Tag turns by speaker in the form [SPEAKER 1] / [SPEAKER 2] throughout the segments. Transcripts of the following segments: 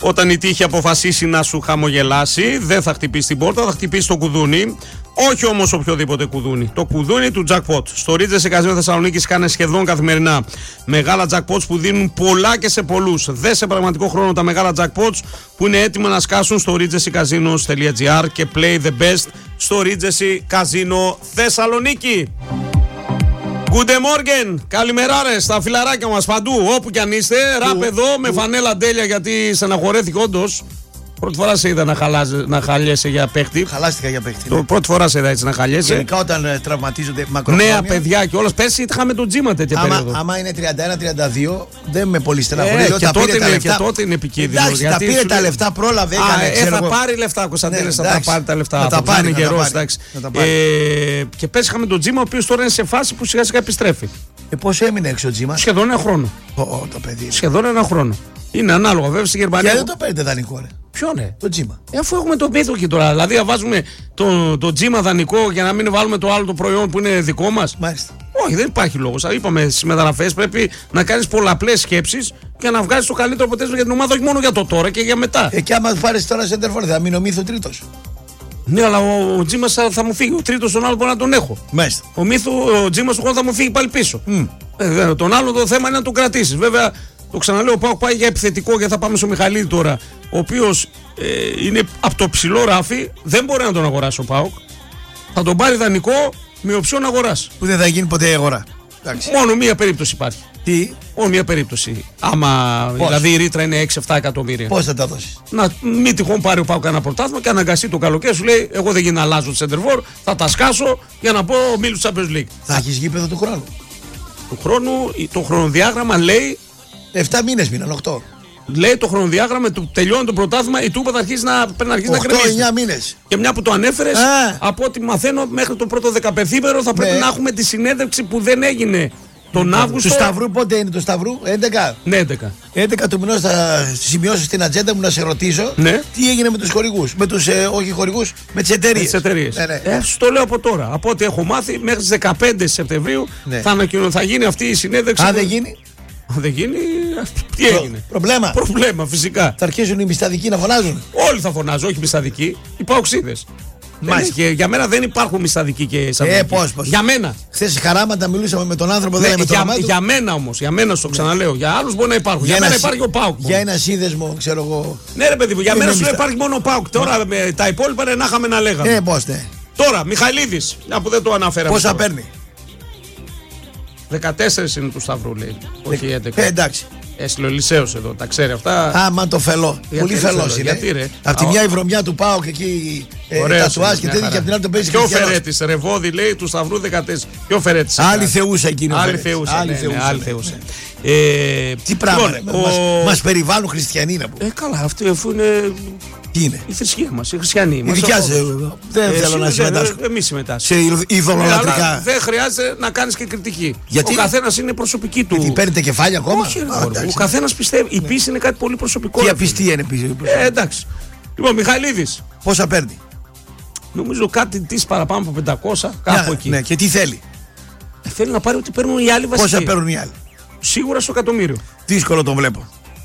[SPEAKER 1] Όταν η τύχη αποφασίσει να σου χαμογελάσει, δεν θα χτυπήσει την πόρτα, θα χτυπήσει το κουδούνι. Όχι όμως οποιοδήποτε κουδούνι. Το κουδούνι του jackpot. Στο Regency Casino Θεσσαλονίκης κάνε σχεδόν καθημερινά μεγάλα jackpots που δίνουν πολλά και σε πολλούς. Δε σε πραγματικό χρόνο τα μεγάλα jackpots που είναι έτοιμα να σκάσουν στο regencycasinos.gr και play the best στο Regency Casino Θεσσαλονίκη. Good morning, καλημεράρες στα φιλαράκια μας παντού, όπου κι αν είστε. Ραπ εδώ με φανέλα τέλεια γιατί στεναχωρέθηκε όντως. Πρώτη φορά σε είδα να χαλιέσαι για παίχτη.
[SPEAKER 2] Χαλάστηκα για παίχτη. Ναι.
[SPEAKER 1] Πρώτη φορά σε είδα έτσι να χαλιέσαι.
[SPEAKER 2] Γενικά όταν τραυματίζονται μακροχρόνια.
[SPEAKER 1] Νέα παιδιά και όλες. Πέρσι είχαμε τον Τζίμα τέτοια περίοδο.
[SPEAKER 2] Άμα είναι 31-32, δεν με πολύ στεναχωρεί.
[SPEAKER 1] Και τότε είναι επικίνδυνο.
[SPEAKER 2] Εντάξει, τα πήρε τα λεφτά, πρόλαβε.
[SPEAKER 1] Θα πάρει λεφτά, Κωνσταντίνε, θα πάρει τα λεφτά.
[SPEAKER 2] Θα πάρει
[SPEAKER 1] γερός. Και πέρσι είχαμε τον Τζίμα, ο οποίος τώρα είναι σε φάση που σιγά σιγά επιστρέφει.
[SPEAKER 2] Πόσο έμεινε έξω ο Τζίμα?
[SPEAKER 1] Σχεδόν ένα χρόνο.
[SPEAKER 2] Το παιδί.
[SPEAKER 1] Σχεδόν ένα χρόνο. Είναι ανάλογα βέβαια στη Γερμανία.
[SPEAKER 2] Γιατί δεν το παίρνετε δανεικό, ρε?
[SPEAKER 1] Ποιο ναι?
[SPEAKER 2] Το Τζίμα.
[SPEAKER 1] Αφού έχουμε το πίθο και τώρα. Δηλαδή, να βάζουμε το Τζίμα δανεικό για να μην βάλουμε το άλλο το προϊόν που είναι δικό μας.
[SPEAKER 2] Μάλιστα.
[SPEAKER 1] Όχι, δεν υπάρχει λόγος. Είπαμε στις μεταγραφές πρέπει να κάνεις πολλαπλές σκέψεις και να βγάλεις το καλύτερο αποτέλεσμα για την ομάδα, όχι μόνο για το τώρα και για μετά.
[SPEAKER 2] Και άμα πάρεις τώρα σεντερφόρ, θα μείνει ο Μύθου τρίτος.
[SPEAKER 1] Ναι, αλλά ο Τζίμας θα μου φύγει. Ο τρίτος τον άλλο μπορεί να τον έχω.
[SPEAKER 2] Μάλιστα.
[SPEAKER 1] Ο Τζίμας του χρόνου θα μου φύγει πάλι πίσω. Τον άλλο το θέμα είναι να τον κρατήσεις. Βέβαια, το ξαναλέω, ο ΠΑΟΚ πάει για επιθετικό και θα πάμε στο Μιχαλίδη τώρα, ο οποίος είναι από το ψηλό ράφι, δεν μπορεί να τον αγοράσει ο ΠΑΟΚ. Θα τον πάρει δανεικό με οψιόν αγοράς. Που
[SPEAKER 2] δεν θα γίνει ποτέ η αγορά. Εντάξει.
[SPEAKER 1] Μόνο μία περίπτωση υπάρχει.
[SPEAKER 2] Τι?
[SPEAKER 1] Μόνο μία περίπτωση. Άμα δηλαδή η ρήτρα είναι 6-7 εκατομμύρια.
[SPEAKER 2] Πώς θα τα δώσεις?
[SPEAKER 1] Να μην τυχόν πάρει ο ΠΑΟΚ ένα πρωτάθλημα και αναγκαστεί το καλοκαίρι, σου λέει: εγώ δεν γίνω να αλλάζω το σεντερφόρ, θα τα σκάσω για να πω ομίλου Champions League.
[SPEAKER 2] Θα έχεις γήπεδο του χρόνου?
[SPEAKER 1] Του χρόνου, το χρονοδιάγραμμα λέει.
[SPEAKER 2] 7 μήνες μείναν, 8.
[SPEAKER 1] Λέει το χρονοδιάγραμμα του τελειώνει το πρωτάθλημα, η Τούπα θα αρχίσει να γκρεμίζει.
[SPEAKER 2] 8-9 μήνες.
[SPEAKER 1] Και μια που το ανέφερες, από ό,τι μαθαίνω, μέχρι το πρώτο 15ήμερο θα πρέπει να έχουμε τη συνέντευξη που δεν έγινε τον Αύγουστο.
[SPEAKER 2] Του Σταυρού, πότε είναι το Σταυρού? 11.
[SPEAKER 1] Ναι,
[SPEAKER 2] 11 του μηνός θα σημειώσω στην ατζέντα μου να σε ρωτήσω τι έγινε με τους χορηγούς. Με τους, όχι χορηγούς, με τις εταιρείες.
[SPEAKER 1] Σου το λέω από τώρα. Από ό,τι έχω μάθει, μέχρι τις 15 Σεπτεμβρίου θα γίνει αυτή η συνέντευξη.
[SPEAKER 2] Αν δεν γίνει.
[SPEAKER 1] Αν δεν γίνει, τι έγινε? Προβλέμα, φυσικά.
[SPEAKER 2] Θα αρχίσουν οι μισθαδικοί να φωνάζουν.
[SPEAKER 1] Όλοι θα φωνάζουν, όχι μισθαδικοί. Οι παοξίδες. Και για μένα δεν υπάρχουν μισθαδικοί και εισαγωγικοί.
[SPEAKER 2] Πώς.
[SPEAKER 1] Για μένα.
[SPEAKER 2] Χθες χαράματα μιλούσαμε με τον άνθρωπο, δεν λέμε το όνομά του.
[SPEAKER 1] Για μένα όμως, για μένα στο ξαναλέω. Για άλλους μπορεί να υπάρχουν. Για μένα υπάρχει ο ΠΑΟΚ.
[SPEAKER 2] Για ένα σύνδεσμο, ξέρω εγώ.
[SPEAKER 1] Ναι, ρε παιδί μου, για μένα σου υπάρχει μόνο ο ΠΑΟΚ. Τώρα τα υπόλοιπα να είχαμε να λέγαμε.
[SPEAKER 2] Πώς ναι.
[SPEAKER 1] Τώρα, Μιχαηλίδης, μια που δεν το αναφέραμε.
[SPEAKER 2] Πόσα παίρνει?
[SPEAKER 1] 14 είναι του Σταυρού, λέει. Όχι 11.
[SPEAKER 2] Εντάξει.
[SPEAKER 1] Έστειλε ο Λυσέος εδώ, τα ξέρει αυτά.
[SPEAKER 2] Άμα το φελό. Πολύ φελός είναι.
[SPEAKER 1] Γιατί, ρε?
[SPEAKER 2] Απ' τη μια η βρωμιά του ΠΑΟΚ εκεί τατουάζ και τέτοια, και απ' την άλλη το παίζει.
[SPEAKER 1] Και ο Φερέτης, Ρεβόδη λέει του Σταυρού 14. Και ο Φερέτης.
[SPEAKER 2] Άλλη θεούσα εκείνο.
[SPEAKER 1] Άλλη θεούσα.
[SPEAKER 2] Τι πράγμα. Μας περιβάλλουν χριστιανοί να πούμε.
[SPEAKER 1] Καλά, αυτοί αφού είναι.
[SPEAKER 2] Τι είναι?
[SPEAKER 1] Η θρησκεία μας, οι χριστιανοί.
[SPEAKER 2] Η δικιά σου. Δεν θέλω να συμμετάσχω.
[SPEAKER 1] Εμείς συμμετάσχουμε.
[SPEAKER 2] Σε ειδωλολατρικά.
[SPEAKER 1] Δεν χρειάζεται να κάνεις και κριτική.
[SPEAKER 2] Γιατί?
[SPEAKER 1] Ο καθένας είναι προσωπική του.
[SPEAKER 2] Γιατί παίρνετε κεφάλια ακόμα?
[SPEAKER 1] Όχι, ο καθένας πιστεύει. Η πίστη είναι κάτι πολύ προσωπικό.
[SPEAKER 2] Τι απιστία είναι πίσω?
[SPEAKER 1] Εντάξει. Λοιπόν, Μιχαηλίδης.
[SPEAKER 2] Πόσα παίρνει?
[SPEAKER 1] Νομίζω κάτι της παραπάνω από 500. Κάπου εκεί.
[SPEAKER 2] Ναι, και τι θέλει?
[SPEAKER 1] Θέλει να πάρει ό,τι παίρνουν οι άλλοι βασικοί.
[SPEAKER 2] Πόσα παίρνουν οι άλλοι?
[SPEAKER 1] Σίγουρα στο εκατομμύριο.
[SPEAKER 2] Δύσκολο το βλέπω.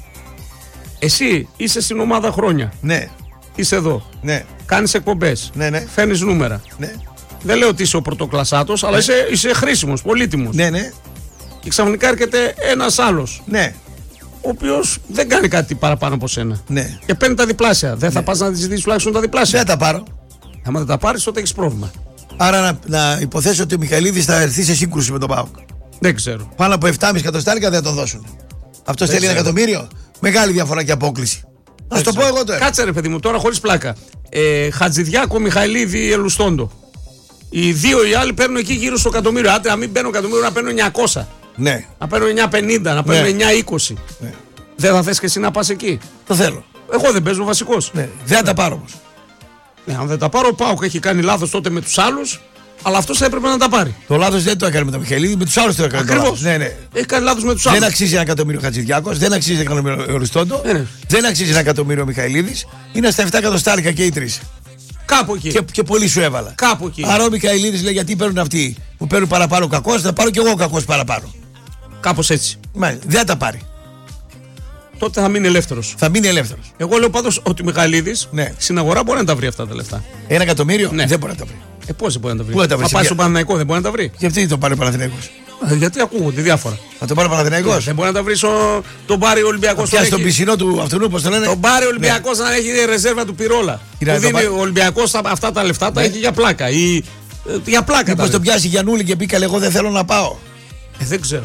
[SPEAKER 1] Εσύ είσαι στην ομάδα χρόνια.
[SPEAKER 2] Ναι.
[SPEAKER 1] Είσαι εδώ.
[SPEAKER 2] Ναι.
[SPEAKER 1] Κάνεις εκπομπές.
[SPEAKER 2] Ναι.
[SPEAKER 1] Φέρνεις νούμερα.
[SPEAKER 2] Ναι.
[SPEAKER 1] Δεν λέω ότι είσαι ο πρωτοκλασσάτος, αλλά είσαι χρήσιμος, πολύτιμος.
[SPEAKER 2] Ναι.
[SPEAKER 1] Και ξαφνικά έρχεται ένας άλλος.
[SPEAKER 2] Ναι.
[SPEAKER 1] Ο οποίος δεν κάνει κάτι παραπάνω από σένα.
[SPEAKER 2] Ναι.
[SPEAKER 1] Και παίρνει τα διπλάσια. Δεν θα πας να ζητήσεις τουλάχιστον τα διπλάσια?
[SPEAKER 2] Δεν τα πάρω.
[SPEAKER 1] Αν δεν τα πάρεις, τότε έχεις πρόβλημα.
[SPEAKER 2] Άρα να υποθέσω ότι ο Μιχαηλίδης θα έρθει σε σύγκρουση με τον ΠΑΟΚ.
[SPEAKER 1] Δεν ξέρω.
[SPEAKER 2] Πάνω από 7,5 εκατοστάρικα δεν θα τον δώσουν. Αυτό θέλει 1 εκατομμύριο. Μεγάλη διαφορά και απόκληση. Να το πω εγώ τώρα.
[SPEAKER 1] Κάτσε ρε παιδί μου, τώρα χωρίς πλάκα. Χατζηδιάκο, Μιχαηλίδη, Ελουστόντο. Οι δύο οι άλλοι παίρνουν εκεί γύρω στο εκατομμύριο. Άντε να μην παίρνουν εκατομμύριο, να παίρνουν 900.
[SPEAKER 2] Ναι.
[SPEAKER 1] Να παίρνουν 950, να παίρνουν 920. Ναι. Δεν θα θες και εσύ να πας εκεί?
[SPEAKER 2] Το θέλω.
[SPEAKER 1] Εγώ δεν παίζω βασικός.
[SPEAKER 2] Ναι. Δεν θα τα πάρω όμως.
[SPEAKER 1] Ναι, αν δεν τα πάρω, ο ΠΑΟΚ έχει κάνει λάθος τότε με τους άλλους. Αλλά αυτός θα έπρεπε να τα πάρει.
[SPEAKER 2] Το λάθος δεν το έκανε με τον Μιχαηλίδη, με τους άλλους το έκανε.
[SPEAKER 1] Ακριβώς.
[SPEAKER 2] Ναι.
[SPEAKER 1] Έχει κάνει λάθος με τους άλλους.
[SPEAKER 2] Δεν αξίζει 1 εκατομμύριο Χατζηδιάκος, δεν αξίζει 1 εκατομμύριο Οριστόντο, δεν αξίζει 1 εκατομμύριο Μιχαηλίδης. Είναι στα 7 εκατοστάρικα και οι τρεις.
[SPEAKER 1] Κάπου εκεί.
[SPEAKER 2] Και πολύ σου έβαλα.
[SPEAKER 1] Κάπου εκεί.
[SPEAKER 2] Άρα ο Μιχαηλίδης λέει: γιατί παίρνουν αυτοί που παίρνουν παραπάνω κακός, θα πάρω κι εγώ κακός παραπάνω.
[SPEAKER 1] Κάπως έτσι.
[SPEAKER 2] Μάλιστα. Δεν θα τα πάρει.
[SPEAKER 1] τότε θα μείνει ελεύθερος.
[SPEAKER 2] Θα μείνει ελεύθερος.
[SPEAKER 1] Εγώ λέω πάντως ότι ο Μιχαηλίδης στην αγορά μπορεί να τα βρει αυτά τα λεφτά.
[SPEAKER 2] 1 εκατομμύριο δεν μπορεί να τα βρει.
[SPEAKER 1] Πώς δεν μπορεί να τα βρει. Θα πάει στο Παναθηναϊκό, δεν μπορεί να τα βρει.
[SPEAKER 2] Και αυτή το πάρει ο Παναθηναϊκός.
[SPEAKER 1] Γιατί ακούγονται διάφορα.
[SPEAKER 2] Θα τον πάρει ο Παναθηναϊκός.
[SPEAKER 1] Δεν μπορεί να τα βρει τον πάρει ο Ολυμπιακός.
[SPEAKER 2] Πιάσει τον πισινό του αυτού, πώς το λένε.
[SPEAKER 1] Τον πάρει ο Ολυμπιακός να έχει ρεζέρβα του Πυρόλα. Που δίνει ο Ολυμπιακός αυτά τα λεφτά τα έχει για πλάκα. Για πλάκα.
[SPEAKER 2] Μήπως τον πιάσει Γιαννούλη και πει εγώ δεν θέλω να πάω.
[SPEAKER 1] Δεν ξέρω.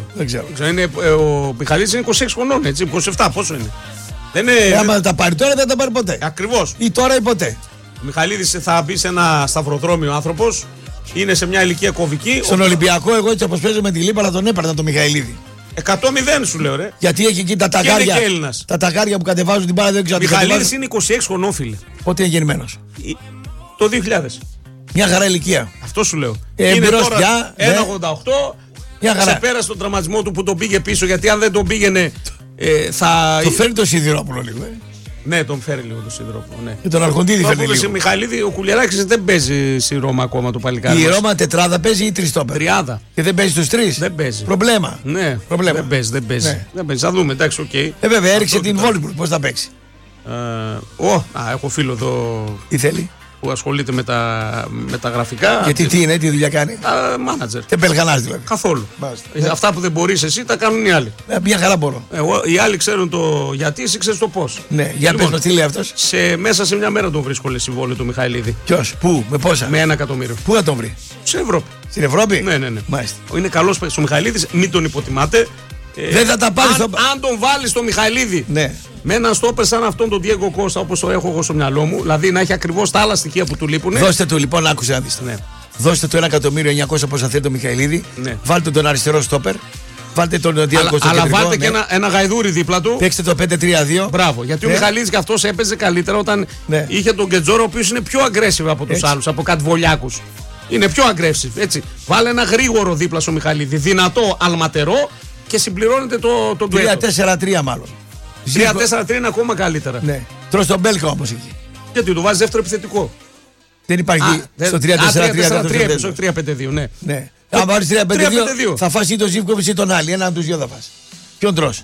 [SPEAKER 1] Ο Μιχαλίδης είναι 26 χρονών, έτσι. 27, πόσο είναι.
[SPEAKER 2] Άμα τα πάρει τώρα δεν τα πάρει ποτέ.
[SPEAKER 1] Ακριβώς.
[SPEAKER 2] Ή τώρα ή ποτέ.
[SPEAKER 1] Ο Μιχαλίδης θα μπει σε ένα σταυροδρόμιο άνθρωπος. Είναι σε μια ηλικία κομβική.
[SPEAKER 2] Στον Ολυμπιακό, εγώ έτσι όπως παίζω με τη Λίπα, θα τον έπαιρνα τον Μιχαηλίδη.
[SPEAKER 1] 100-0 σου λέω, ρε.
[SPEAKER 2] Γιατί έχει εκεί τα ταγάρια. Τα ταγάρια που κατεβάζουν την μπάλα δεν ξέρω.
[SPEAKER 1] Ο Μιχαηλίδης είναι 26 χρονών, φίλε.
[SPEAKER 2] Πότε είναι γεννημένος.
[SPEAKER 1] Το 2000.
[SPEAKER 2] Μια χαρά ηλικία.
[SPEAKER 1] Αυτό σου λέω. Είναι τώρα 1,88.
[SPEAKER 2] Μια χαρά.
[SPEAKER 1] Ξεπέρασε τον τραυματισμό του που τον πήγε πίσω. Γιατί αν δεν τον πήγαινε. Θα...
[SPEAKER 2] Το φέρνει το Σιδηρόπουλο λίγο.
[SPEAKER 1] Ναι, τον φέρει λίγο το Σιδηρόπουλο. Ναι.
[SPEAKER 2] Και τον Αρχοντίδη φέρνει λίγο.
[SPEAKER 1] Ο Μιχαηλίδη, ο Κουλιαράκης δεν παίζει στη Ρώμα ακόμα το παλικάρι.
[SPEAKER 2] Η Ρώμα τετράδα παίζει ή τριστόπερ.
[SPEAKER 1] Τριάδα.
[SPEAKER 2] Και δεν παίζει τους τρεις.
[SPEAKER 1] Δεν παίζει.
[SPEAKER 2] Προβλέμα.
[SPEAKER 1] Ναι, δεν παίζει. Δεν παίζει. Θα δούμε, εντάξει, οκ.
[SPEAKER 2] Βέβαια, έριξε την Βόλσμπουργκ. Πώς θα παίξει.
[SPEAKER 1] Έχω φίλο εδώ.
[SPEAKER 2] Τι θέλει.
[SPEAKER 1] Που ασχολείται με τα γραφικά.
[SPEAKER 2] Γιατί τι είναι, τι δουλειά κάνει.
[SPEAKER 1] Μάνατζερ.
[SPEAKER 2] Δεν πελγανάς δηλαδή.
[SPEAKER 1] Καθόλου. Αυτά που δεν μπορείς εσύ τα κάνουν οι άλλοι.
[SPEAKER 2] Μια χαρά μπορώ.
[SPEAKER 1] Οι άλλοι ξέρουν το γιατί, εσύ ξέρεις το πώς.
[SPEAKER 2] Ναι, για πες μας τι λέει αυτός.
[SPEAKER 1] Μέσα σε μια μέρα τον βρίσκω συμβόλαιο του Μιχαηλίδη.
[SPEAKER 2] Ποιος, πού, με πόσα.
[SPEAKER 1] Με 1 εκατομμύριο.
[SPEAKER 2] Πού θα τον βρει.
[SPEAKER 1] Στην Ευρώπη.
[SPEAKER 2] Στην Ευρώπη.
[SPEAKER 1] Ναι.
[SPEAKER 2] Μάλιστα.
[SPEAKER 1] Είναι καλός παίκτης ο Μιχαηλίδης, μην τον υποτιμάτε.
[SPEAKER 2] Δεν θα τα πάρει
[SPEAKER 1] αν τον βάλει στο Μιχαηλίδη.
[SPEAKER 2] Ναι.
[SPEAKER 1] Με έναν στόπερ σαν αυτόν τον Diego Costa, όπως το έχω εγώ στο μυαλό μου, δηλαδή να έχει ακριβώς τα άλλα στοιχεία που του λείπουν.
[SPEAKER 2] Δώστε του λοιπόν, άκουσε να δεις. Ναι. Δώστε του 1.900.000 πόσα θέλει το Μιχαηλίδη. Ναι. Βάλτε τον αριστερό στόπερ. Βάλτε τον Diego Costa.
[SPEAKER 1] Αλλά βάλτε και ένα γαϊδούρι δίπλα του.
[SPEAKER 2] Παίξτε το 5-3-2.
[SPEAKER 1] Μπράβο. Γιατί ο Μιχαηλίδης και αυτός έπαιζε καλύτερα όταν είχε τον Κετζόρο, ο οποίος είναι πιο aggressive από τους άλλους, από κατβολιάκους. Είναι πιο aggressive. Έτσι. Βάλε ένα γρήγορο δίπλα στο Μιχαηλίδη. Δυνατό, αλματερό και συμπληρώνεται το ντουέτο.
[SPEAKER 2] 3-4-3 μάλλον.
[SPEAKER 1] 3-4-3 είναι ακόμα καλύτερα.
[SPEAKER 2] Ναι. Τρως τον Μπέλκα όμως εκεί.
[SPEAKER 1] Γιατί του βάζει δεύτερο επιθετικό.
[SPEAKER 2] Δεν υπάρχει στο 3-4-3.
[SPEAKER 1] 3-5-2, ναι.
[SPEAKER 2] Αν βάλεις 3-5-2 θα φας ή τον Ζίβκοβιτς ή τον Άλλη. Έναν από τους δύο θα φας. Ποιον τρως.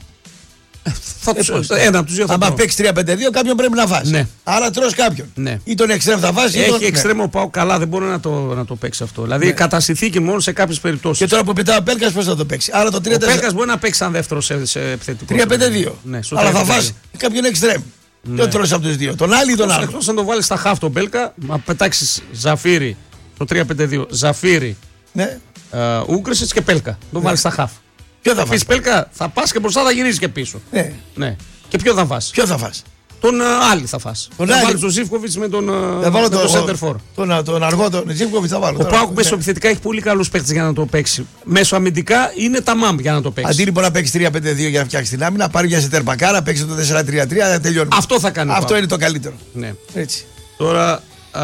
[SPEAKER 1] Ένα από τους δύο θα
[SPEAKER 2] φας. Αν παίξεις 3-5-2 κάποιον πρέπει να φας.
[SPEAKER 1] Ναι.
[SPEAKER 2] Άρα τρως κάποιον. Ναι. Ή τον εξτρέμ θα φας.
[SPEAKER 1] Έχει εξτρέμ ο ΠΑΟΚ καλά, δεν μπορεί να το παίξει αυτό. Δηλαδή κατά συνθήκη μόνο σε κάποιες περιπτώσεις.
[SPEAKER 2] Και τώρα που πετάει ο Πέλκας πώς θα το παίξει. Άρα το 3-4.
[SPEAKER 1] Ο Πέλκας μπορεί να παίξει σαν δεύτερο σε επιθετικό.
[SPEAKER 2] 3-5-2. Αλλά θα φας κάποιον εξτρέμ. Ποιο τρως από τους δύο, τον Άλλη ή τον άλλο.
[SPEAKER 1] Εκτός αν το βάλεις στα χαφ τον Μπέλκα, να πετάξεις Ζαφύρι, το 3-5-2, Ζαφύρι, Ούγκρισιτς και Πέλκα. Το βάλεις στα χαφ.
[SPEAKER 2] Ποιο θα
[SPEAKER 1] πεις Πέλκα, θα πας και μπροστά θα γυρίσεις και πίσω. Ναι. Και ποιο θα φας.
[SPEAKER 2] Ποιο θα φας.
[SPEAKER 1] Τον Άλλη θα φας. Θα βάλεις τον Ζίβκοβιτς με τον Σέντερφορ.
[SPEAKER 2] Τον αργό τον Ζίβκοβιτς θα βάλω.
[SPEAKER 1] Ο ΠΑΟΚ μέσω επιθετικά έχει πολύ καλούς παίκτες για να το παίξει. Μέσω αμυντικά είναι τα μαμ για να το παίξει.
[SPEAKER 2] Αντί λοιπόν να παίξει 3-5-2 για να φτιάξει την άμυνα, πάρει μια σεντερμπακάρα, παίξει το 4-3-3, να τελειώνει.
[SPEAKER 1] Αυτό θα κάνει.
[SPEAKER 2] Αυτό είναι το καλύτερο.
[SPEAKER 1] Ναι. Έτσι. Τώρα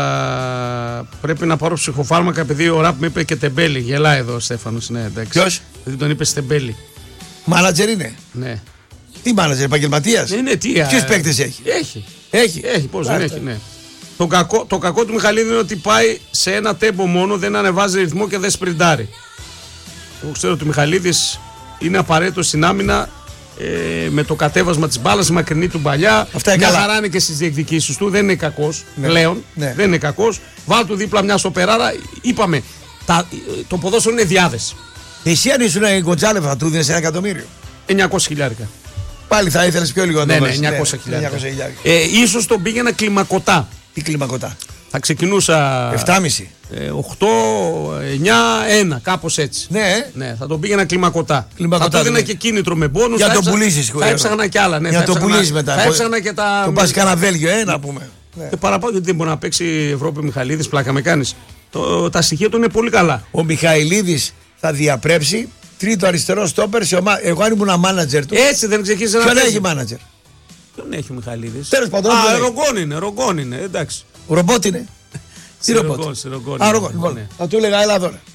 [SPEAKER 1] πρέπει να πάρω ψυχοφάρμακα επειδή ο Ραπ με είπε και Τεμπέλη. Γελάει εδώ ο Στέφανος. Ναι,
[SPEAKER 2] ποιος?
[SPEAKER 1] Γιατί τον είπε Τεμπέλη.
[SPEAKER 2] Μάνατζερ είναι.
[SPEAKER 1] Ναι.
[SPEAKER 2] Τι μάνατζερ, επαγγελματίας.
[SPEAKER 1] Είναι τι.
[SPEAKER 2] Ποιους παίκτες έχει.
[SPEAKER 1] Έχει, πώς δεν έχει, ναι. Το κακό του Μιχαηλίδη είναι ότι πάει σε ένα τέμπο μόνο, δεν ανεβάζει ρυθμό και δεν σπριντάρει. Εγώ ξέρω ότι ο Μιχαηλίδης είναι απαραίτητο στην άμυνα με το κατέβασμα της μπάλας, η μακρινή του παλιά. Μια χαρά είναι και στις διεκδικήσεις του, δεν είναι κακός πλέον. Ναι. Δεν είναι κακός. Βάλ του δίπλα μια σοπεράρα. Είπαμε, το ποδόσφαιρο είναι διάδες.
[SPEAKER 2] Εσύ αν ήσουν Γκοντζάλεφ θα του δίνεις 1 εκατομμύριο.
[SPEAKER 1] 900.000.
[SPEAKER 2] Πάλι θα ήθελες πιο λίγο να
[SPEAKER 1] το δώσεις. Ναι, 900.000. Ίσως τον πήγαινα κλιμακωτά.
[SPEAKER 2] Τι κλιμακωτά.
[SPEAKER 1] Θα ξεκινούσα
[SPEAKER 2] 7,5.
[SPEAKER 1] 8, 9, 1, κάπως έτσι. Ναι, θα τον πήγαινα κλιμακωτά. Θα του δίνα και κίνητρο με μπόνους.
[SPEAKER 2] Για να το πουλήσεις.
[SPEAKER 1] Θα έψαχνα κι άλλα. Ναι,
[SPEAKER 2] για να το πουλήσεις μετά.
[SPEAKER 1] Θα έψαχνα και τα.
[SPEAKER 2] Το πας κανένα Βέλγιο, να πούμε.
[SPEAKER 1] Και παραπάνω γιατί δεν μπορεί να παίξει η Ευρώπη Μιχαηλίδης, πλάκα με κάνεις. Τα στοιχεία του είναι πολύ καλά.
[SPEAKER 2] Ο Μιχαηλίδης θα διαπρέψει τρίτο αριστερό στόπερ σε ομάδα. Εγώ αν ήμουν ένα μάνατζερ του.
[SPEAKER 1] Έτσι δεν ξεκίνησε να
[SPEAKER 2] παίζει. Ποιον έχει μάνατζερ.
[SPEAKER 1] Ποιον έχει ο Μιχαηλίδης.
[SPEAKER 2] Τέλος πάντων.
[SPEAKER 1] Ρογκόν είναι, εντάξει.
[SPEAKER 2] Ρομπότ είναι. Τι ρομπότ.
[SPEAKER 1] Λοιπόν,
[SPEAKER 2] θα του έλεγα, έλα τώρα.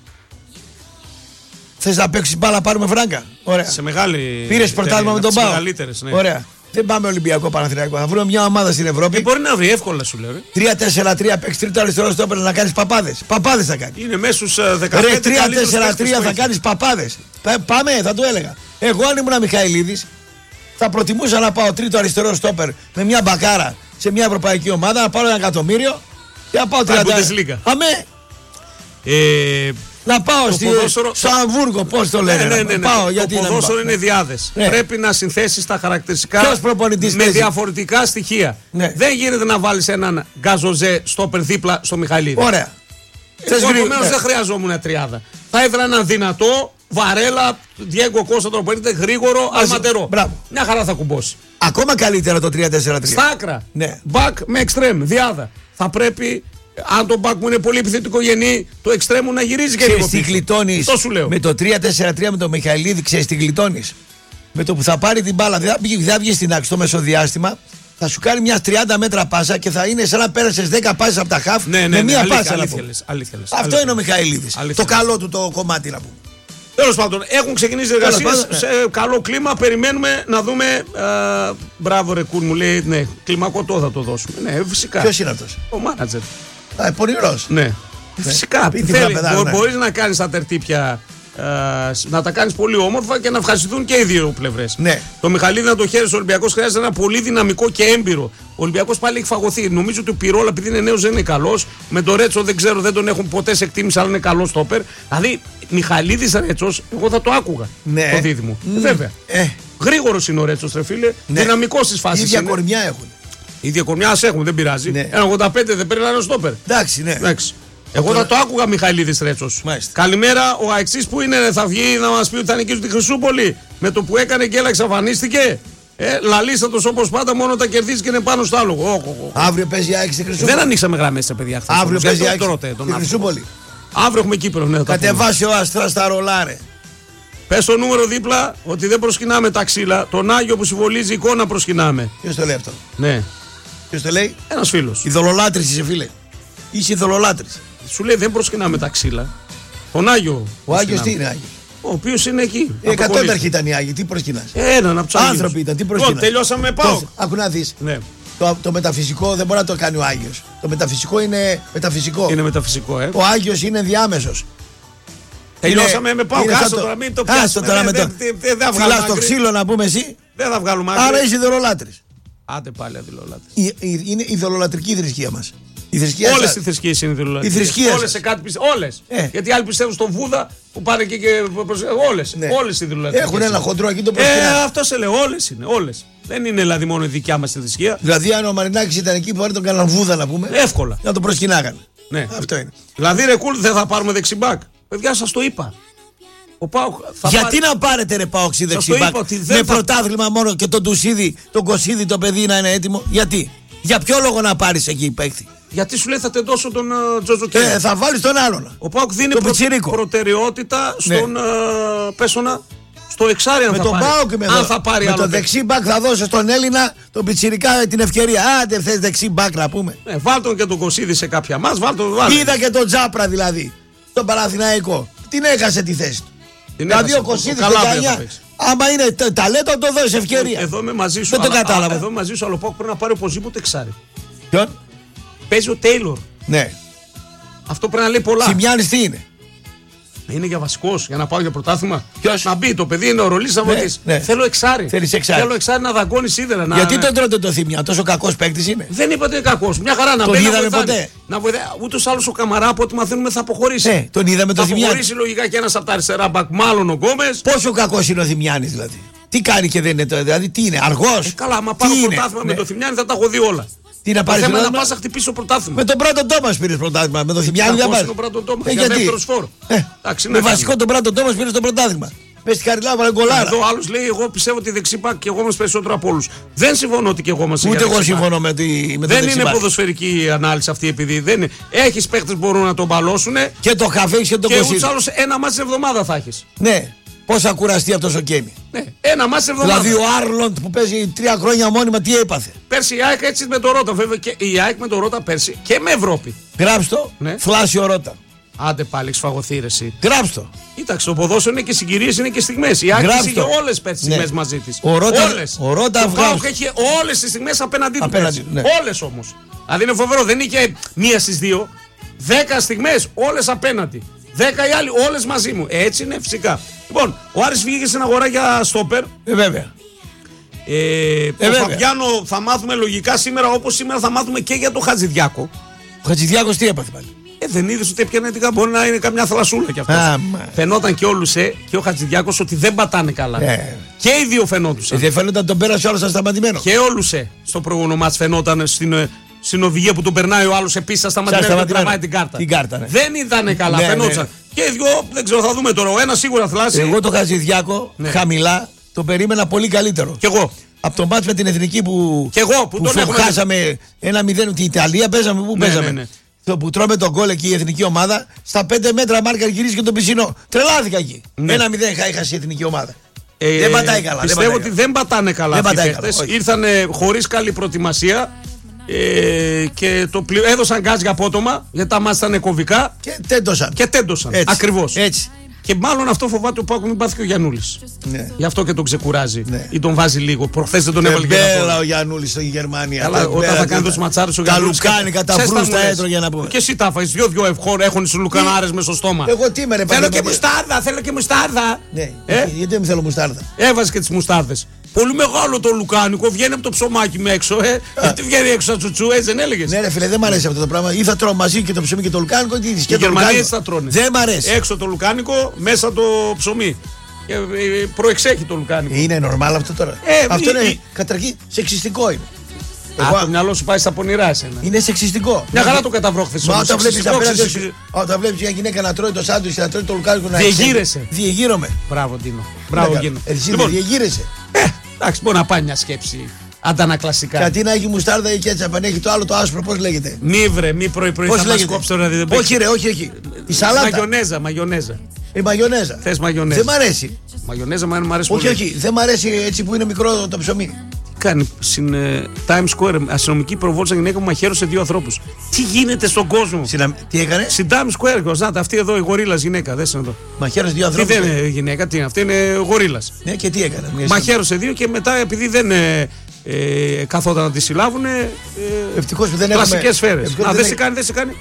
[SPEAKER 2] Θες να παίξεις μπάλα, πάρουμε φράγκα. Ωραία.
[SPEAKER 1] Σε μεγάλη.
[SPEAKER 2] Πήρες πρωτάθλημα με τον Πάο.
[SPEAKER 1] Ναι.
[SPEAKER 2] Ωραία. Δεν πάμε Ολυμπιακό Παναθηναϊκό. Θα βρούμε μια ομάδα στην Ευρώπη.
[SPEAKER 1] Μπορεί να βρει εύκολα, σου λέω.
[SPEAKER 2] 3-4-3 παίξει τρίτο αριστερό στόπερ να κάνεις παπάδες. Παπάδες θα κάνει.
[SPEAKER 1] Είναι μέσα στους 15.
[SPEAKER 2] Ρε 3-4-3 θα κάνεις παπάδες. Πάμε, θα το έλεγα. Εγώ αν ήμουν Μιχαηλίδης θα προτιμούσα να πάω τρίτο αριστερό στόπερ με μια μπακάρα σε μια ευρωπαϊκή ομάδα, να πάρω 1 εκατομμύριο και να πάω 30. Αμέ! Να πάω στο Αμβούργο, πώς το λένε.
[SPEAKER 1] Ναι. Το ποδόσφαιρο είναι διάδες. Πρέπει να συνθέσεις τα χαρακτηριστικά με διαφορετικά στοιχεία. Δεν γίνεται να βάλεις έναν Γκαζοζέ στόπερ δίπλα στο Μιχαηλίδη.
[SPEAKER 2] Ωραία.
[SPEAKER 1] Επομένως δεν χρειαζόμουν τριάδα. Θα ήθελα έναν δυνατό Βαρέλα, Διέγκο Κώστα τροπονείται, γρήγορο, αλματερό. Μια χαρά θα κουμπώσει.
[SPEAKER 2] Ακόμα καλύτερα το 3-4-3.
[SPEAKER 1] Στα άκρα. Μπακ με εξτρέμ, διάδα. Θα πρέπει. Αν το μπακ μου είναι πολύ επιθετικογενή, το εξτρέμ μου να γυρίζει και λίγο
[SPEAKER 2] πίσω. Το σου λέω. Με το 3-4-3 με τον Μιχαηλίδη, ξέρεις τι γλιτώνεις. Με το που θα πάρει την μπάλα, δεν βγει στην άκρη στο μεσοδιάστημα, θα σου κάνει μια 30 μέτρα πάσα και θα είναι σαν να πέρασες 10 πάσες από τα χαφ με μια πάσα. Αυτό είναι ο Μιχαηλίδης. Το καλό του το κομμάτι να πούμε.
[SPEAKER 1] Τέλος πάντων, έχουν ξεκινήσει οι εργασίες σε καλό κλίμα. Περιμένουμε να δούμε. Μπράβο, ρε Κουν, μου λέει. Ναι, κλιμακωτό θα το δώσουμε. Ναι, φυσικά.
[SPEAKER 2] Ποιος είναι αυτός?
[SPEAKER 1] Ο μάνατζερ.
[SPEAKER 2] Πονηρός.
[SPEAKER 1] Ναι. Φυσικά. Μπορείς να κάνεις τα τερτύπια, να τα κάνεις πολύ όμορφα και να ευχαριστηθούν και οι δύο πλευρές.
[SPEAKER 2] Ναι.
[SPEAKER 1] Το Μιχαηλίδη να το χαίρεσαι. Ο Ολυμπιακός χρειάζεται ένα πολύ δυναμικό και έμπειρο. Ο Ολυμπιακός πάλι έχει φαγωθεί. Νομίζω ότι ο Πυρόλα, επειδή είναι νέος, δεν είναι καλός. Με τον Ρέτσο δεν ξέρω, δεν τον έχουν ποτέ σε εκτίμηση, αλλά είναι καλός στόπερ. Δηλαδή, Μιχαηλίδης Ρέτσος, εγώ θα το άκουγα.
[SPEAKER 2] Ναι.
[SPEAKER 1] Το δίδυμο. Βέβαια. Γρήγορος είναι ο Ρέτσος, ρε φίλε. Ναι. Δυναμικός στις φάσεις.
[SPEAKER 2] Ίδια κορμιά έχουν.
[SPEAKER 1] Ίδια κορμιά ας έχουν, δεν πειράζει.
[SPEAKER 2] Ναι.
[SPEAKER 1] 1,85 δεν παίρνει ένα στόπερ.
[SPEAKER 2] Εντάξει, ναι.
[SPEAKER 1] Εγώ θα το άκουγα Μιχαηλίδης Ρέτσος. Καλημέρα, ο Αεξής που είναι, θα βγει να μας πει ότι θα νικήσει τη Χρυσούπολη. Με το που έκανε και έλα εξαφανίστηκε. Λαλίστατος όπως πάντα, μόνο τα κερδίζει και είναι πάνω στο άλογο.
[SPEAKER 2] Αύριο παίζει η ΑΕΚ στη Χρυσούπολη.
[SPEAKER 1] Δεν ανοίξαμε γραμμές σε παιδιά χθες.
[SPEAKER 2] Αύριο παίζει η ΑΕΚ στη Χρυσούπολη.
[SPEAKER 1] Αύριο έχουμε Κύπρο, ναι.
[SPEAKER 2] Κατεβάσει ο Αστράς τα ρολάρε.
[SPEAKER 1] Πες το νούμερο δίπλα ότι δεν προσκυνάμε τα ξύλα. Τον Άγιο που συμβολίζει εικόνα προσκυνάμε.
[SPEAKER 2] Ποιος το λέει αυτό?
[SPEAKER 1] Ναι.
[SPEAKER 2] Ποιος το λέει?
[SPEAKER 1] Ένας φίλος.
[SPEAKER 2] Ιδωλολάτρης είσαι, φίλε. Είσαι ιδωλολάτρης.
[SPEAKER 1] Σου λέει δεν προσκυνάμε τα ξύλα. Τον Άγιο.
[SPEAKER 2] Ο Άγιος τι είναι Άγιος?
[SPEAKER 1] Ο οποίος είναι εκεί.
[SPEAKER 2] Εκατόνταρχοι ήταν οι Άγιοι, τι προσκυνάς?
[SPEAKER 1] Έναν από τους Άγιους.
[SPEAKER 2] Άνθρωποι ήταν, τι προσκυνάς?
[SPEAKER 1] Τελειώσαμε με ΠΑΟΚ.
[SPEAKER 2] Άκου να δεις.
[SPEAKER 1] Ναι.
[SPEAKER 2] Το μεταφυσικό δεν μπορεί να το κάνει ο Άγιος. Το μεταφυσικό είναι μεταφυσικό.
[SPEAKER 1] Είναι μεταφυσικό,
[SPEAKER 2] Ο Άγιος είναι διάμεσος.
[SPEAKER 1] Τελειώσαμε με ΠΑΟΚ. Άστο τώρα, μην το πιάσουμε.
[SPEAKER 2] Φυλάς το ξύλο να πούμε εσύ.
[SPEAKER 1] Δεν θα βγάλουμε άκρη.
[SPEAKER 2] Άρα είσαι ιδωλολάτρης.
[SPEAKER 1] Άντε πάλι αδειλολάτρης.
[SPEAKER 2] Είναι ιδωλολατρική η θρησκεία μας.
[SPEAKER 1] Όλες οι θρησκείες είναι ιδωλολατρικές. Όλες σε κάτι πιστεύουν. Όλες. Γιατί άλλοι πιστεύουν στον Βούδα που πάνε και. Όλες. Όλες οι ιδωλολατρικές.
[SPEAKER 2] Έχουν ένα χοντρό εκεί το προσκυνά.
[SPEAKER 1] Αυτό σε λέω. Όλες είναι. Όλες. Δεν είναι δηλαδή μόνο η δικιά μας θρησκεία.
[SPEAKER 2] Δηλαδή αν ο Μαρινάκης ήταν εκεί που τον κάναν Βούδα να πούμε.
[SPEAKER 1] Εύκολα.
[SPEAKER 2] Να τον προσκυνάγανε.
[SPEAKER 1] Ναι.
[SPEAKER 2] Αυτό είναι.
[SPEAKER 1] Δηλαδή ρε κουλ, δεν θα πάρουμε δεξιμπάκ. Παιδιά, σας το είπα.
[SPEAKER 2] Γιατί να πάρετε ρε Παόξι δεξιμπάκ με πρωτάθλημα μόνο και τον Τουσίδη, τον Κωσίδη το παιδί να είναι έτοιμο? Γιατί? Για ποιο λόγο να πάρεις εκεί παίχτη?
[SPEAKER 1] Γιατί σου λέει θα τεντώσω τον Τζοτζοκέλη.
[SPEAKER 2] Θα βάλεις τον άλλον.
[SPEAKER 1] Ο Πάοκ δίνει προτεραιότητα στον Πέσονα, στο εξάρι αν θα πάρει.
[SPEAKER 2] Με τον δεξιμπάκ θα δώσει στον Έλληνα τον πιτσιρικά την ευκαιρία. Άντε θες δεξιμπάκ να πούμε.
[SPEAKER 1] Βάλ τον και τον Κωσίδη σε κάποια μας.
[SPEAKER 2] Είδα και τον Τζάπρα δηλαδή, τον Παναθηναϊκό. Την έχασε τη θέση του. Δηλαδή ο Κωσίδης 19, άμα είναι ταλέντο, το δώσει ευκαιρία.
[SPEAKER 1] Εδώ είμαι μαζί σου.
[SPEAKER 2] Δεν το κατάλαβα.
[SPEAKER 1] Εδώ είμαι μαζί σου, αλλά Πάοκ πρέπει να πάρει οπωσδήποτε εξάρι.
[SPEAKER 2] Ποιον?
[SPEAKER 1] Παίζει ο Τέιλορ.
[SPEAKER 2] Ναι.
[SPEAKER 1] Αυτό πρέπει να λέει πολλά.
[SPEAKER 2] Σιμιάνης τι είναι?
[SPEAKER 1] Είναι για βασικός, για να πάω για πρωτάθλημα.
[SPEAKER 2] Ποιος?
[SPEAKER 1] Να μπει το παιδί, είναι ο ρολής, να βοηθήσει. Θέλω εξάρι.
[SPEAKER 2] Θέλεις εξάρι.
[SPEAKER 1] Θέλω εξάρι να δαγκώνει σίδερα.
[SPEAKER 2] Γιατί τον τρώτε το Θημιά, τόσο κακός παίκτης είναι?
[SPEAKER 1] Δεν είπατε κακός. Μια χαρά να
[SPEAKER 2] τον είδαμε ποτέ.
[SPEAKER 1] Να βοηθάει. Ούτως άλλως ο Καμαρά από ό,τι μαθαίνουμε θα αποχωρήσει.
[SPEAKER 2] Τον είδαμε το Θημιά.
[SPEAKER 1] Θα αποχωρήσει λογικά και ένας από τα αριστερά μπακ, μάλλον ο Γκόμες.
[SPEAKER 2] Πόσο κακός είναι ο Θημιάνης δηλαδή? Τι κάνει και δεν είναι τώρα, δηλαδή τι είναι, αργός?
[SPEAKER 1] Καλά, άμα πάρω πρωτάθλημα με το Θημιάνη θα τα έχω δει όλα.
[SPEAKER 2] Τι να πάρεις
[SPEAKER 1] να πας να χτυπήσεις το πρωτάθλημα.
[SPEAKER 2] Με τον πρώτο Τόμας πήρες πρωτάθλημα. Με τον Θημιάνη δεν πάρεις.
[SPEAKER 1] Γιατί?
[SPEAKER 2] Με βασικό τον πρώτο Τόμας πήρες το πρωτάθλημα. Μες στη Χαριλάου βάλε γκολάρα.
[SPEAKER 1] Εδώ άλλος λέει: εγώ πιστεύω ότι δεξιμπάκ και εγώ είμαστε περισσότερο από όλους. Δεν συμφωνώ ότι και εγώ είμαστε.
[SPEAKER 2] Ούτε εγώ συμφωνώ με το
[SPEAKER 1] δεν είναι ποδοσφαιρική ανάλυση αυτή επειδή δεν είναι. Έχεις παίχτες που μπορούν να τον μπαλώσουν.
[SPEAKER 2] Και το χαφέ και το κοσίδι.
[SPEAKER 1] Και ούτως άλλως ένα μάτς την εβδομάδα θα έχεις.
[SPEAKER 2] Ναι. Πώς θα κουραστεί αυτός ο Κένι?
[SPEAKER 1] Ναι, ένα μάτς την εβδομάδα.
[SPEAKER 2] Δηλαδή ο Άρλοντ που παίζει 3 χρόνια μόνιμα τι έπαθε?
[SPEAKER 1] Πέρσι η ΑΕΚ έτσι με το Ρότα. Βέβαια και η ΑΕΚ με το Ρότα πέρσι και με Ευρώπη.
[SPEAKER 2] Γράψτο. Ναι. Φλάσιο Ρότα.
[SPEAKER 1] Άντε πάλι, έχεις φαγωθεί ρε εσύ.
[SPEAKER 2] Γράψτο.
[SPEAKER 1] Κοίταξε, το ποδόσφαιρο είναι και συγκυρίες, είναι και στιγμές. Η ΑΕΚ είχε όλες τις στιγμές μαζί της.
[SPEAKER 2] Ο Ρότα
[SPEAKER 1] Πάοκ είχε όλες τις στιγμές απέναντί του. Ναι. Όλες όμως. Δηλαδή είναι φοβερό, δεν είχε μία στις δύο. 10 στιγμές όλες απέναντι. 10 οι άλλοι όλες μαζί μου. Έτσι είναι φυσικά. Λοιπόν, ο Άρης βγήκε στην αγορά για στόπερ.
[SPEAKER 2] Βέβαια.
[SPEAKER 1] Το Φαβιάνο θα μάθουμε λογικά σήμερα, όπως σήμερα θα μάθουμε και για το Χατζηδιάκο.
[SPEAKER 2] Ο Χατζηδιάκος τι έπαθε πάλι?
[SPEAKER 1] Δεν είδες ότι έπιανε την μπορεί να είναι καμιά θαλασσούλα κι αυτός. Φαινόταν και όλουσε και ο Χατζηδιάκος ότι δεν πατάνε καλά. Και οι δύο φαινόντουσαν.
[SPEAKER 2] Δεν φαινόταν τον πέρασε όλος ασταματημένο.
[SPEAKER 1] Και όλουσε στο προηγούμενο μάτς φαινόταν στην οδηγία που τον περνάει ο άλλος επίσης ασταματημένο και τραβάει την κάρτα. Δεν ήταν καλά, φαινόταν. Και οι δύο δεν ξέρω, θα δούμε τώρα. Ο ένας σίγουρα θλάσει.
[SPEAKER 2] Εγώ το Χατζηδιάκο χαμηλά το περίμενα πολύ καλύτερο.
[SPEAKER 1] Κι εγώ.
[SPEAKER 2] Από το μάτς με την Εθνική που χάσαμε 1-0 την Ιταλία, παίζαμε πού παίζαμε. Που τρώμε τον γκολ εκεί η εθνική ομάδα, στα 5 μέτρα μάρκα γυρίζει και τον πισινό. Τρελάθηκα εκεί. 1-0 έχασε η εθνική ομάδα. Δεν πατάει καλά.
[SPEAKER 1] Πιστεύω ότι δεν πατάνε καλά αυτοί οι παίκτες. Ήρθαν χωρίς καλή προετοιμασία και έδωσαν γκάζ για απότομα, γιατί τα μάτς ήταν κομβικά. Και τέντωσαν. Ακριβώς.
[SPEAKER 2] Έτσι.
[SPEAKER 1] Και μάλλον αυτό φοβάται ο Πάκου μην πάθει και ο Γιαννούλης. Ναι. Γι' αυτό και τον ξεκουράζει. Ναι. Ή τον βάζει λίγο. Προχθές δεν τον έβαλε και
[SPEAKER 2] αυτό. Ο Γιαννούλης στη Γερμανία.
[SPEAKER 1] Καλά, όταν θα κάνει τους ματσάρους ο Γιαννούλης.
[SPEAKER 2] Τα λουκάνει κατά φρούστα έτρωγε να πούμε.
[SPEAKER 1] Και εσύ τα φάεις. Δυο έχουν τους λουκανάρες μες στο στόμα.
[SPEAKER 2] Εγώ τι είμαι ρε
[SPEAKER 1] Θέλω και μουστάρδα. Θέλω και μουστάρδα.
[SPEAKER 2] Ναι. Γιατί δεν θέλω μουστάρδα.
[SPEAKER 1] Έβαζε και τις μουστάρδες. Πολύ μεγάλο το λουκάνικο, βγαίνει από το ψωμάκι με έξω. Γιατί βγαίνει έξω σαν τσουτσού, έτσι δεν έλεγες?
[SPEAKER 2] Ναι, ρε φίλε, δεν μ' αρέσει αυτό το πράγμα. Ή θα τρώω μαζί και το ψωμί και το λουκάνικο, ή
[SPEAKER 1] και οι Γερμανοί έτσι θα τρώνε.
[SPEAKER 2] Δεν μ' αρέσει.
[SPEAKER 1] Έξω το λουκάνικο, μέσα το ψωμί. Προεξέχει το λουκάνικο.
[SPEAKER 2] Είναι normal αυτό τώρα? Αυτό είναι καταρχήν σεξιστικό είναι.
[SPEAKER 1] Το μυαλό σου πάει στα πονηρά εσένα.
[SPEAKER 2] Είναι σεξιστικό.
[SPEAKER 1] Μια χαρά το καταβρόχθες όμως.
[SPEAKER 2] Όταν βλέπεις μια γυναίκα να τρώει το σάντουιτς και να τρώει το λουκάνικο να
[SPEAKER 1] διεγείρεσαι.
[SPEAKER 2] Διεγείρομαι.
[SPEAKER 1] Μπράβο Τίνο. Μπράβο Τίνο.
[SPEAKER 2] Εσύ διεγείρεσαι.
[SPEAKER 1] Εντάξει, μπορεί να πάει μια σκέψη αντανακλαστικά.
[SPEAKER 2] Κάτι να έχει μουστάρδα ή κέτσαπ, αν έχει το άλλο το άσπρο, πώς λέγεται?
[SPEAKER 1] Μη πρωί-πρωί θα μας κόψει τώρα.
[SPEAKER 2] Όχι ρε, όχι. Η σαλάτα.
[SPEAKER 1] Μαγιονέζα.
[SPEAKER 2] Η μαγιονέζα.
[SPEAKER 1] Θες μαγιονέζα?
[SPEAKER 2] Δεν μ' αρέσει.
[SPEAKER 1] Μαγιονέζα μου αρέσει πολύ.
[SPEAKER 2] Όχι, δεν μ' αρέσει έτσι που είναι μικρό το ψωμί.
[SPEAKER 1] Κάνει στην Times Square αστυνομική προβόλησα γυναίκα που μαχαίρωσε 2 ανθρώπους. Τι γίνεται στον κόσμο?
[SPEAKER 2] Τι έκανε?
[SPEAKER 1] Στην Times Square, γνωστάτε, αυτή εδώ η γορίλας γυναίκα. Δες εδώ.
[SPEAKER 2] Μαχαίρωσε 2 ανθρώπους.
[SPEAKER 1] Τι δεν είναι γυναίκα, τι είναι, αυτή είναι γορίλας.
[SPEAKER 2] Ναι, και τι έκανε?
[SPEAKER 1] Μαχαίρωσε 2 και μετά επειδή δεν καθόταν να τη συλλάβουν.
[SPEAKER 2] Ευτυχώς που δεν
[SPEAKER 1] έχουμε. Κλασικές σφαίρες. Δεν σε κάνει, δεν σε κάνει.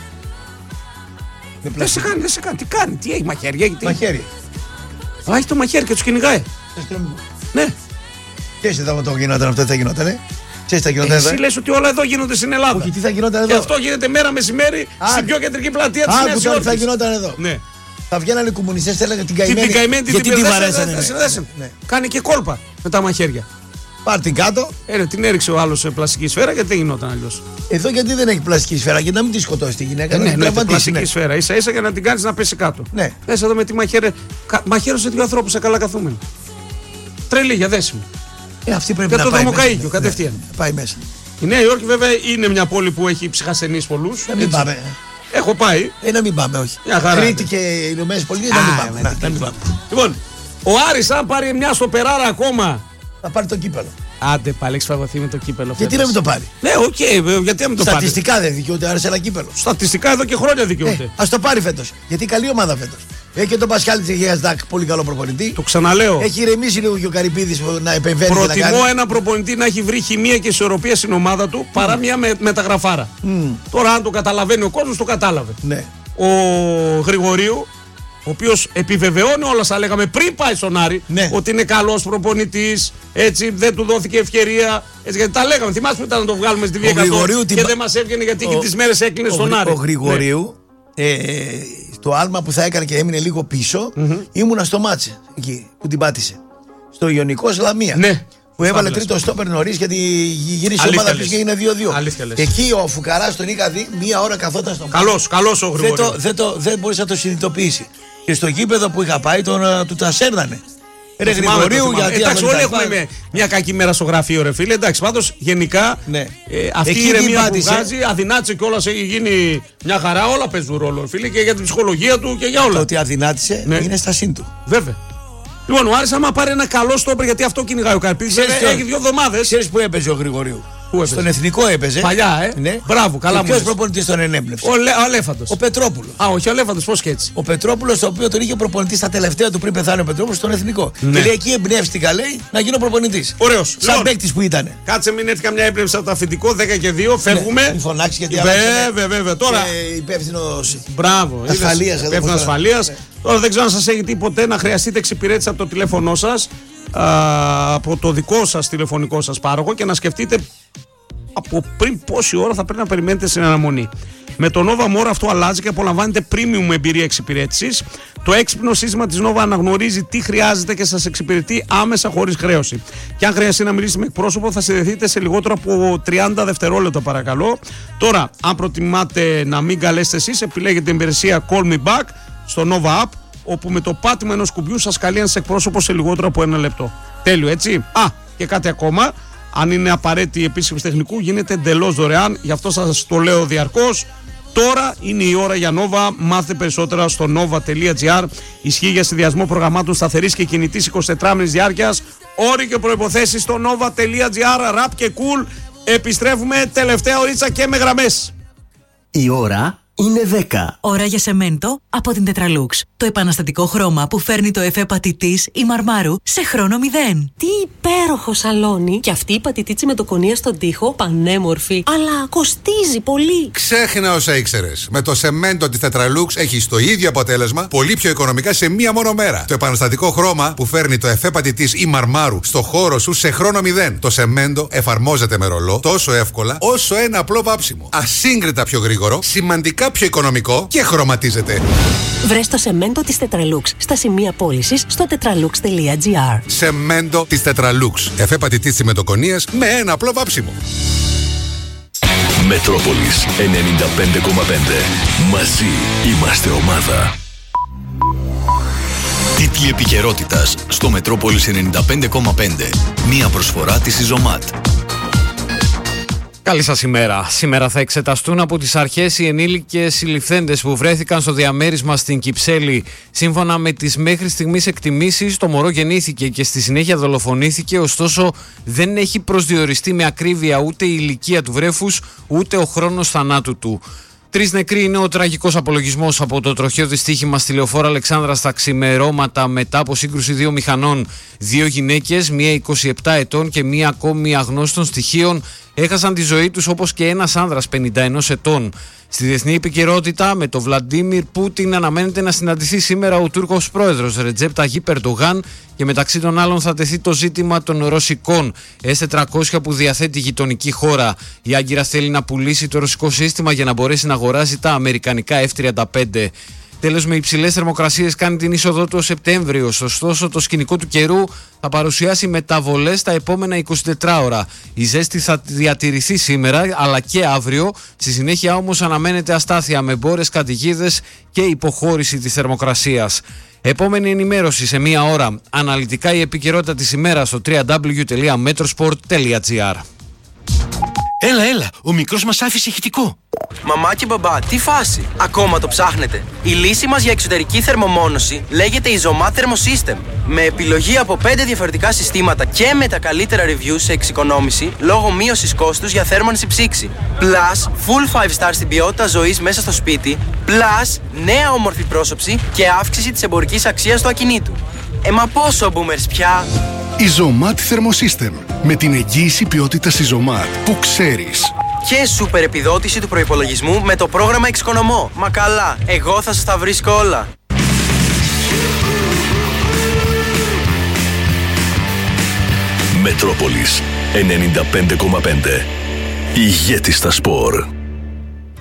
[SPEAKER 1] Δεν σε κάνει. Τι κάνει, τι έχει μαχαίρια?
[SPEAKER 2] Μαχαίρια.
[SPEAKER 1] Α, έχει το μαχαίρι και τους κυνηγάει. Ναι.
[SPEAKER 2] Και εσύ θα γινόταν αυτό, τι θα γινότανε?
[SPEAKER 1] Εσύ λες ότι όλα εδώ γίνονται στην Ελλάδα.
[SPEAKER 2] Όχι, τι θα γινόταν εδώ?
[SPEAKER 1] Και αυτό γίνεται μέρα μεσημέρι στην πιο κεντρική πλατεία της Νέας Υόρκης.
[SPEAKER 2] Τι θα γινόταν εδώ?
[SPEAKER 1] Ναι.
[SPEAKER 2] Θα βγαίνανε οι κομμουνιστές, έλεγαν την καημένη.
[SPEAKER 1] Την καημένη
[SPEAKER 2] γιατί την βαρέσανε.
[SPEAKER 1] Ναι. Κάνει και κόλπα με τα μαχαίρια.
[SPEAKER 2] Πάρ' την κάτω.
[SPEAKER 1] Την έριξε ο άλλος σε πλαστική σφαίρα γιατί δεν γινόταν αλλιώς.
[SPEAKER 2] Εδώ γιατί δεν έχει πλαστική σφαίρα, γιατί να μην τη σκοτώσει τη γυναίκα.
[SPEAKER 1] Ναι, πλαστική σφαίρα. Ίσα-ίσα για να την κάνεις να πέσει κάτω.
[SPEAKER 2] Ναι.
[SPEAKER 1] Θες εδώ με τη μαχαίρωσε 2 ανθρώπους σε καλά καθούμενοι. Τρελή για δέσιμο.
[SPEAKER 2] Αυτή πρέπει
[SPEAKER 1] να πάει μέσα. Κατευθείαν.
[SPEAKER 2] Πάει μέσα.
[SPEAKER 1] Η Νέα Υόρκη βέβαια είναι μια πόλη που έχει ψυχασθενείς πολλούς.
[SPEAKER 2] Να μην πάμε.
[SPEAKER 1] Έχω πάει.
[SPEAKER 2] Να μην πάμε, όχι.
[SPEAKER 1] Κρήτη
[SPEAKER 2] και οι Ηνωμένες Πολιτείες να μην πάμε.
[SPEAKER 1] Λοιπόν, ο Άρης αν πάρει μια στο περάρα ακόμα.
[SPEAKER 2] Θα πάρει το κύπελο.
[SPEAKER 1] Άντε πάλι, έχει φαγωθεί με το κύπελο.
[SPEAKER 2] Γιατί να μην το πάρει?
[SPEAKER 1] Ναι, οκ, γιατί να μην το πάρει?
[SPEAKER 2] Στατιστικά δεν δικαιούται Άρης ένα κύπελο.
[SPEAKER 1] Στατιστικά εδώ και χρόνια δικαιούται.
[SPEAKER 2] Ας το πάρει φέτος. Γιατί καλή ομάδα φέτος. Έχει και τον Πασχάλη της Αιγαίας Δάκ, πολύ καλό προπονητή.
[SPEAKER 1] Το ξαναλέω.
[SPEAKER 2] Έχει ηρεμήσει λίγο και ο Καρυπίδης να επεμβαίνει.
[SPEAKER 1] Προτιμώ ένα προπονητή να έχει βρει χημεία και ισορροπία στην ομάδα του παρά μια μεταγραφάρα. Τώρα, αν το καταλαβαίνει ο κόσμος, το κατάλαβε.
[SPEAKER 2] Ναι.
[SPEAKER 1] Ο Γρηγορίου, ο οποίος επιβεβαιώνει όλα όσα λέγαμε πριν πάει στον Άρη, ότι είναι καλός προπονητής, έτσι δεν του δόθηκε ευκαιρία. Έτσι, γιατί τα λέγαμε, θυμάσαι που ήταν να το βγάλουμε στη Βία και δεν μας έβγαινε γιατί και τις μέρες έκλεινε στον Άρη.
[SPEAKER 2] Ο Γρηγορίου. Το άλμα που θα έκανε και έμεινε λίγο πίσω, ήμουνα στο μάτσε εκεί που την πάτησε. Στο Ιωνικό Λαμία.
[SPEAKER 1] Ναι.
[SPEAKER 2] Που έβαλε τρίτο στόπερ νωρίς γιατί γύρισε η ομάδα πίσω και έγινε 2-2. Εκεί ο Φουκαράς τον είχα δει, 1 ώρα καθόταν στο μάτσε.
[SPEAKER 1] Καλός ο Γρηγορίου.
[SPEAKER 2] Δεν μπορούσε να το συνειδητοποιήσει. Και στο γήπεδο που είχα πάει του τα σέρνανε. Ρε Γρηγορίου, γιατί.
[SPEAKER 1] Εντάξει, όλοι έχουμε μια κακή μέρα στο γραφείο, ρε φίλε. Εντάξει, πάντως γενικά αυτή η ηρεμία που βγάζει, αδυνάτησε κιόλας, έχει γίνει μια χαρά. Όλα παίζουν ρόλο, φίλε, και για την ψυχολογία του και για όλα.
[SPEAKER 2] Το ότι αδυνάτησε είναι στα σύν του.
[SPEAKER 1] Βέβαια. Λοιπόν, ο Άρης άμα πάρει ένα καλό στόπερ, γιατί αυτό κυνηγάει ο Καρπίδης, έχει 2 εβδομάδες.
[SPEAKER 2] Ξέρεις που έπαιζε ο Γρηγορίου? Στον Εθνικό έπαιζε.
[SPEAKER 1] Παλιά,
[SPEAKER 2] Ναι.
[SPEAKER 1] Μπράβο, καλά μου.
[SPEAKER 2] Ποιος προπονητής τον ενέπνευσε?
[SPEAKER 1] Ο Αλέφαντος.
[SPEAKER 2] Ο Πετρόπουλος.
[SPEAKER 1] Α, όχι, ο Αλέφαντος, πώς και έτσι.
[SPEAKER 2] Ο Πετρόπουλος, το οποίο τον είχε προπονητή στα τελευταία του πριν πεθάνει ο Πετρόπουλος στον Εθνικό.
[SPEAKER 1] Ναι.
[SPEAKER 2] Και λέει εκεί εμπνεύστηκα, λέει, να γίνω προπονητής.
[SPEAKER 1] Ωραίος.
[SPEAKER 2] Σαν παίκτης που ήταν.
[SPEAKER 1] Κάτσε, μην έρθει καμιά έμπνευση από το αφεντικό, 10 και 2, φεύγουμε.
[SPEAKER 2] Μην φωνάξει γιατί
[SPEAKER 1] βέβαια. Τώρα.
[SPEAKER 2] Υπεύθυνος.
[SPEAKER 1] Μπράβο. Υπεύθυνος ασφαλείας. Τώρα δεν ξέρω αν σας έχει τίποτε να χρειαστείτε εξυπηρέτηση από το τηλέφωνό σας. από το δικό σας τηλεφωνικό σας πάροχο και να σκεφτείτε από πριν πόση ώρα θα πρέπει να περιμένετε στην αναμονή. Με το Nova More αυτό αλλάζει και απολαμβάνετε premium εμπειρία εξυπηρέτησης. Το έξυπνο σύστημα της Nova αναγνωρίζει τι χρειάζεται και σας εξυπηρετεί άμεσα χωρίς χρέωση. Και αν χρειαστεί να μιλήσετε με εκπρόσωπο, θα συνδεθείτε σε λιγότερο από 30 δευτερόλεπτα, παρακαλώ. Τώρα, αν προτιμάτε να μην καλέσετε εσείς, επιλέγετε την υπηρεσία Call Me Back στο Nova App, όπου με το πάτημα ενός κουμπιού σας καλεί ένας εκπρόσωπος σε λιγότερο από 1 λεπτό. Τέλειο, έτσι. Και κάτι ακόμα. Αν είναι απαραίτητη η επίσκεψη τεχνικού, γίνεται εντελώς δωρεάν. Γι' αυτό σας το λέω διαρκώς. Τώρα είναι η ώρα για Nova. Μάθετε περισσότερα στο nova.gr. Ισχύει για συνδυασμό προγραμμάτων σταθερής και κινητής 24μηνης διάρκειας. Όροι και προϋποθέσεις στο nova.gr. Ραπ και cool. Επιστρέφουμε τελευταία ωρίτσα και με γραμμές.
[SPEAKER 3] Η ώρα είναι 10.
[SPEAKER 4] Ώρα για σεμέντο από την Tetralux. Το επαναστατικό χρώμα που φέρνει το εφέ πατητής ή μαρμάρου σε χρόνο 0.
[SPEAKER 5] Τι υπέροχο σαλόνι! Και αυτή η πατητίτσι με το κονία στον τοίχο, πανέμορφη, αλλά κοστίζει πολύ.
[SPEAKER 6] Ξέχνα όσα ήξερες. Με το σεμέντο της Tetralux έχεις το ίδιο αποτέλεσμα, πολύ πιο οικονομικά σε μία μόνο μέρα. Το επαναστατικό χρώμα που φέρνει το εφέ πατητής ή μαρμάρου στο χώρο σου σε χρόνο 0. Το σεμέντο εφαρμόζεται με ρολό τόσο εύκολα όσο ένα απλό βάψιμο. Ασύγκριτα πιο γρήγορο, σημαντικά πιο οικονομικό και χρωματίζεται.
[SPEAKER 5] Βρες το σεμέντο της Tetralux στα σημεία πώλησης στο tetralux.gr.
[SPEAKER 6] Σεμέντο της Tetralux. Εφέ πατητής τσιμεντοκονίας με ένα απλό βάψιμο.
[SPEAKER 3] Μετρόπολης 95,5. Μαζί είμαστε ομάδα. Τίτλοι επικαιρότητας στο Μετρόπολης 95,5. Μία προσφορά της Ιζωμάτ.
[SPEAKER 1] Καλή σας ημέρα. Σήμερα θα εξεταστούν από τις αρχές οι ενήλικες συλληφθέντες που βρέθηκαν στο διαμέρισμα στην Κυψέλη. Σύμφωνα με τις μέχρι στιγμής εκτιμήσεις, το μωρό γεννήθηκε και στη συνέχεια δολοφονήθηκε, ωστόσο δεν έχει προσδιοριστεί με ακρίβεια ούτε η ηλικία του βρέφους, ούτε ο χρόνος θανάτου του. 3 νεκροί είναι ο τραγικός απολογισμός από το τροχαίο δυστύχημα στη Λεωφόρο Αλεξάνδρα στα ξημερώματα μετά από σύγκρουση 2 μηχανών. 2 γυναίκες, μία 27 ετών και μία ακόμη αγνώστων στοιχείων, έχασαν τη ζωή τους, όπως και ένας άνδρας 51 ετών. Στη διεθνή επικαιρότητα, με τον Βλαντίμιρ Πούτιν αναμένεται να συναντηθεί σήμερα ο Τούρκος πρόεδρος Ρετζέπ Ταγίπ Ερντογάν και μεταξύ των άλλων θα τεθεί το ζήτημα των ρωσικών S-400 που διαθέτει η γειτονική χώρα. Η Άγκυρα θέλει να πουλήσει το ρωσικό σύστημα για να μπορέσει να αγοράσει τα αμερικανικά F-35. Τέλος, με υψηλές θερμοκρασίες κάνει την είσοδό του ο Σεπτέμβριος. Ωστόσο, το σκηνικό του καιρού θα παρουσιάσει μεταβολές τα επόμενα 24 ώρα. Η ζέστη θα διατηρηθεί σήμερα αλλά και αύριο. Στη συνέχεια όμως αναμένεται αστάθεια με μπόρες, καταιγίδες και υποχώρηση της θερμοκρασίας. Επόμενη ενημέρωση σε μία ώρα. Αναλυτικά η επικαιρότητα της ημέρας στο www.metrosport.gr.
[SPEAKER 3] Έλα, ο μικρός μας άφησε ηχητικό.
[SPEAKER 7] Μαμά και μπαμπά, τι φάση! Ακόμα το ψάχνετε? Η λύση μας για εξωτερική θερμομόνωση λέγεται Izomat Thermosystem. Με επιλογή από 5 διαφορετικά συστήματα και με τα καλύτερα reviews σε εξοικονόμηση λόγω μείωσης κόστους για θέρμανση ψήξη. Plus, full 5 star στην ποιότητα ζωής μέσα στο σπίτι. Plus, νέα όμορφη πρόσωψη και αύξηση της εμπορικής αξίας του ακινήτου. Μα πόσο boomers πια!
[SPEAKER 8] Izomat Thermosystem. Με την εγγύηση ποιότητας Izomat που ξέρεις.
[SPEAKER 7] Και σούπερ επιδότηση του προϋπολογισμού με το πρόγραμμα Εξοικονομώ. Μα καλά, εγώ θα σας τα βρίσκω όλα.
[SPEAKER 3] Μετρόπολης 95,5. Ηγέτης στα σπορ.